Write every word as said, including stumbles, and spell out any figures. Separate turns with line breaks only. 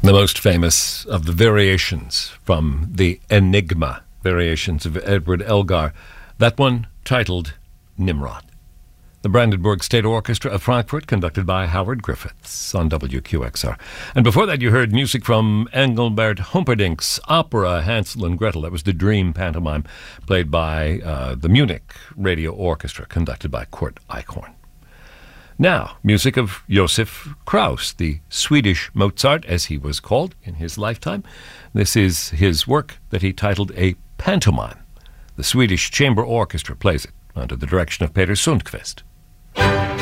The most famous of the variations from the Enigma, variations of Edward Elgar. That one titled Nimrod. The Brandenburg State Orchestra of Frankfurt, conducted by Howard Griffiths on W Q X R. And before that, you heard music from Engelbert Humperdinck's opera Hansel and Gretel. That was the Dream pantomime, played by uh, the Munich Radio Orchestra, conducted by Kurt Eichhorn. Now, music of Josef Krauss, the Swedish Mozart, as he was called in his lifetime. This is his work that he titled A Pantomime. The Swedish Chamber Orchestra plays it under the direction of Peter Sundqvist.